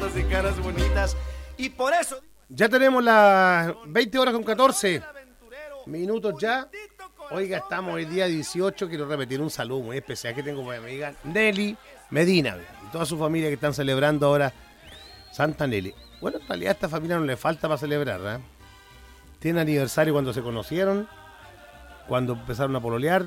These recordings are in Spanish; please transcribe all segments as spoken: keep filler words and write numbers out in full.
ojos y caras bonitas. Y por eso... Ya tenemos las veinte horas con catorce minutos ya. Oiga, estamos hoy día dieciocho. Quiero repetir un saludo muy especial que tengo para mi amiga Nelly Medina y toda su familia que están celebrando ahora Santa Nelly. Bueno, en realidad a esta familia no le falta para celebrar, ¿eh? Tiene aniversario cuando se conocieron, cuando empezaron a pololear,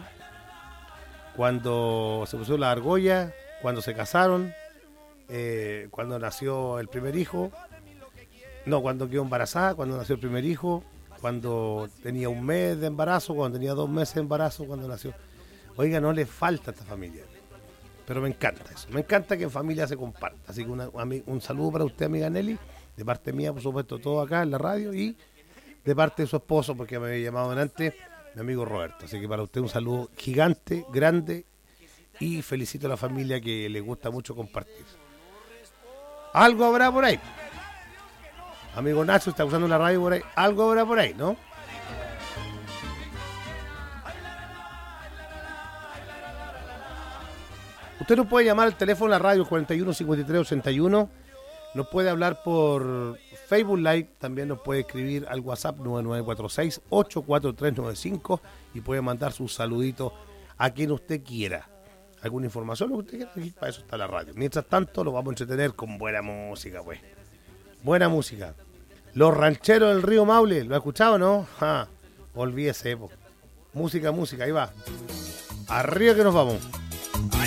cuando se pusieron la argolla, cuando se casaron, eh, cuando nació el primer hijo, no, cuando quedó embarazada, cuando nació el primer hijo, cuando tenía un mes de embarazo, cuando tenía dos meses de embarazo, cuando nació. Oiga, no le falta a esta familia, pero me encanta eso, me encanta que en familia se comparta. Así que una, un saludo para usted, amiga Nelly, de parte mía, por supuesto, todo acá en la radio, y de parte de su esposo, porque me había llamado antes, mi amigo Roberto. Así que para usted un saludo gigante, grande, y felicito a la familia que le gusta mucho compartir. Algo habrá por ahí. Amigo Nacho está usando la radio por ahí. Algo habrá por ahí, ¿no? Usted nos puede llamar al teléfono de la radio cuarenta y uno cincuenta y tres ochenta y uno. Nos puede hablar por Facebook Live. También nos puede escribir al WhatsApp nueve nueve cuatro seis ocho cuatro tres nueve cinco y puede mandar sus saluditos a quien usted quiera. Alguna información, lo que usted quiera, para eso está la radio. Mientras tanto, lo vamos a entretener con buena música, pues. Buena música. Los Rancheros del Río Maule, ¿lo ha escuchado, no? Ah, olvídese, po. Música, música, ahí va. Arriba que nos vamos.